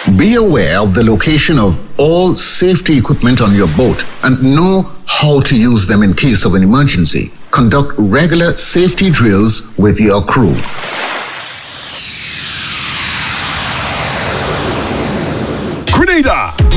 Be aware of the location of all safety equipment on your boat and know how to use them in case of an emergency. Conduct regular safety drills with your crew. Grenada!